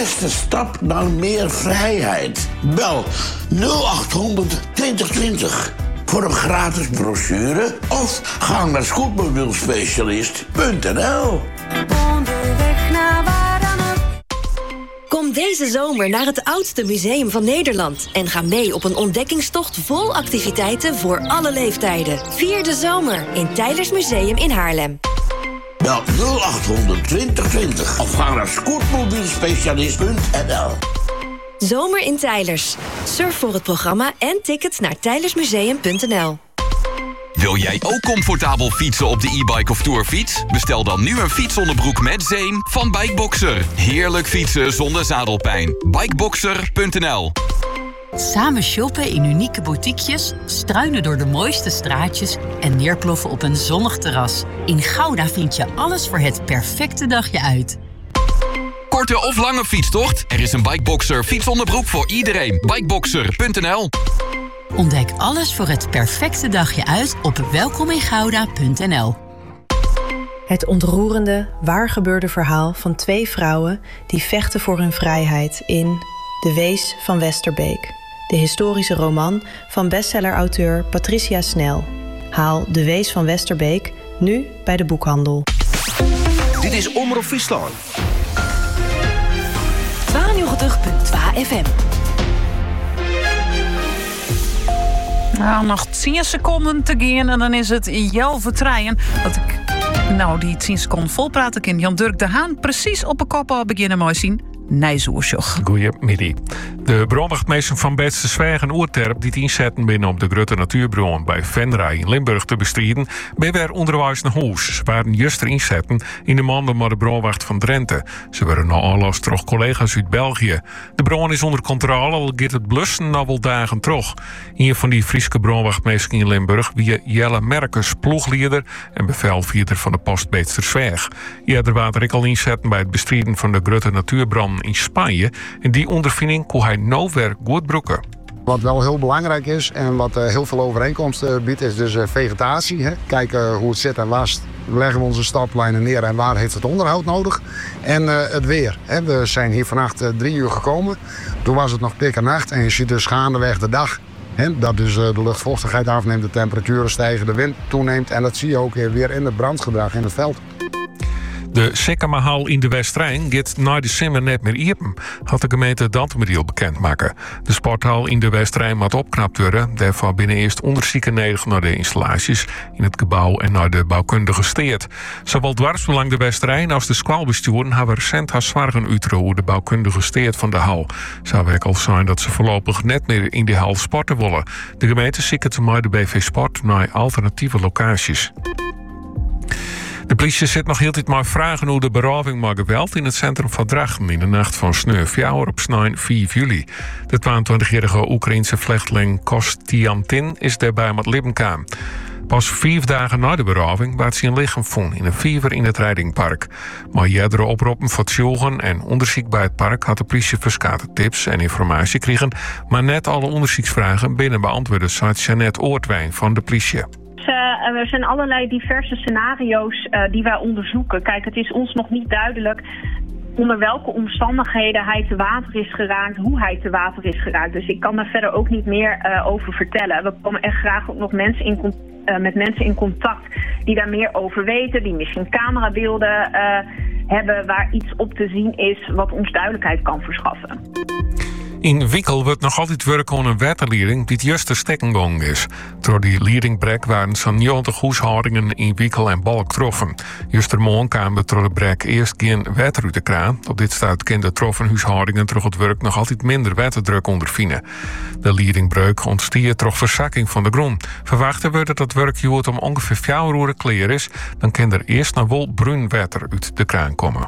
eerste stap naar meer vrijheid. Bel 0800 2020 voor een gratis brochure of ga naar scootmobielspecialist.nl. Onderweg naar waar dan ook. Kom deze zomer naar het oudste museum van Nederland en ga mee op een ontdekkingstocht vol activiteiten voor alle leeftijden. Vier de zomer in Teylers Museum in Haarlem. Bel 0800 2020 of ga naar scootmobielspecialist.nl. Zomer in Teylers. Surf voor het programma en tickets naar teylersmuseum.nl. Wil jij ook comfortabel fietsen op de e-bike of tourfiets? Bestel dan nu een fietsonderbroek met zeem van Bikeboxer. Heerlijk fietsen zonder zadelpijn. Bikeboxer.nl. Samen shoppen in unieke boutiquejes, struinen door de mooiste straatjes en neerploffen op een zonnig terras. In Gouda vind je alles voor het perfecte dagje uit. Korte of lange fietstocht? Er is een Bikeboxer fietsonderbroek voor iedereen. Bikeboxer.nl. Ontdek alles voor het perfecte dagje uit op welkomingouda.nl. Het ontroerende, waargebeurde verhaal van 2 vrouwen die vechten voor hun vrijheid in De Wees van Westerbeek. De historische roman van bestseller-auteur Patricia Snel. Haal De Wees van Westerbeek nu bij de boekhandel. Dit is Omroep Friesland. 92.2 FM. Nou, nog 10 seconden te gaan en dan is het jou vertreien. Dat ik die 10 seconden volpraten kan. Jan Dirk de Haan precies op een kop al beginnen mooi zien. Nijzoersjoch. Goedemiddag. De brandwachtmeester van Betste en Oerterp die het inzetten binnen op de Grutte Natuurbron bij Venray in Limburg te bestrijden, bij weer onderwijs naar huis. Ze waren juist inzetten in de maanden met de brandwacht van Drenthe. Ze werden naar aanloos terug collega's uit België. De bron is onder controle, al gaat het blussen nog wel dagen terug. Een van die Friese brandwachtmeesters in Limburg wie Jelle Merkers, ploegleider en bevelvoerder van de post Beestersweg. Er waren ik al inzetten bij het bestrijden van de Grutte Natuurbron in Spanje. En die ondervinding kon hij nou weer goed broeken. Wat wel heel belangrijk is en wat heel veel overeenkomsten biedt, is dus vegetatie. Hè. Kijken hoe het zit en wast. Leggen we onze staplijnen neer en waar heeft het onderhoud nodig. En het weer. Hè. We zijn hier vannacht 3 uur gekomen. Toen was het nog pikkernacht en je ziet dus gaandeweg de dag. Hè, dat dus de luchtvochtigheid afneemt, de temperaturen stijgen, de wind toeneemt. En dat zie je ook weer in het brandgedrag in het veld. De Sikkermahal in de Westrijn gaat na de simmer net meer open, had de gemeente Dantemeriel bekendmaken. De sporthal in de Westrijn moet opknapt worden. Daarvoor binnen eerst onderzoeken nodig naar de installaties in het gebouw en naar de bouwkundige steert. Zowel dwarsbelang de Westrijn als de squalbesturen hebben recent haar zwargen uiteren hoe de bouwkundige steert van de hal. Zou werk al zijn dat ze voorlopig net meer in de hal sporten willen. De gemeente ziet met de BV Sport naar alternatieve locaties. De politie zit nog heel tijd maar vragen hoe de beroving maar geweld in het centrum van Drachten in de nacht van Sneu-Fjouwer op 5 juli. De 22-jarige Oekraïense vluchteling Kostiantin is daarbij met leven kwam. Pas 5 dagen na de beroving werd ze een lichaam vond in een vijver in het Rijdingpark. Maar jerdere oproepen voor tjoegen en onderzoek bij het park had de politie verschillende tips en informatie kregen, maar net alle onderzoeksvragen binnen beantwoorden, zei Jeanette Oortwijn van de politie. Er zijn allerlei diverse scenario's die wij onderzoeken. Kijk, het is ons nog niet duidelijk onder welke omstandigheden hij te water is geraakt, hoe hij te water is geraakt. Dus ik kan daar verder ook niet meer over vertellen. We komen echt graag ook nog met mensen in contact die daar meer over weten, die misschien camerabeelden hebben waar iets op te zien is wat ons duidelijkheid kan verschaffen. In Wikkel wordt nog altijd werken aan een waterleiding die het juist de stekkengang is. Door die leidingbrek waren zo'n 90 huishoudingen in Wikkel en Balk getroffen. Justermorgen kwamen door de brek eerst geen water uit de kraan. Op dit staat kende troffen huishoudingen terug het werk nog altijd minder waterdruk ondervinden. De leidingbreuk ontstiert door verzakking van de grond. Verwachten we dat het werk om ongeveer 4 uur klaar is, dan kan er eerst naar wol bruin water uit de kraan komen.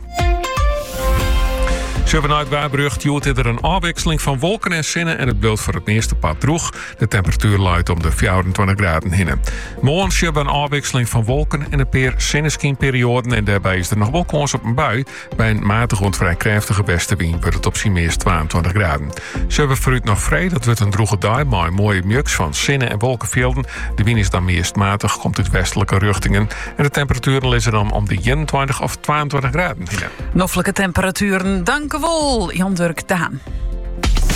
Vanuit Waarbrug duurt er een afwisseling van wolken en zinnen en het blijft voor het meeste pad droog. De temperatuur luidt om de 24 graden heen. Morgen zien we een afwisseling van wolken en een paar zonneschijnperioden en daarbij is er nog wel kans op een bui. Bij een matige tot vrij krachtige westenwind wordt het op zijn meest 22 graden. Zullen we vooruit nog vrij, dat wordt een droge dag maar een mooie mix van zinnen en wolkenvelden. De wind is dan meest matig, komt uit westelijke richtingen en de temperatuur liggen dan om de 21 of 22 graden heen. Noffelijke temperaturen, dank Dankjewel, Jan-Dirk de Haan.